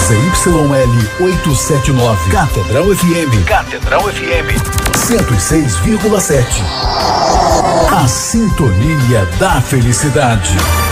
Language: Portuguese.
ZYL 879. Catedral FM. Catedral FM 106,7. A sintonia da felicidade.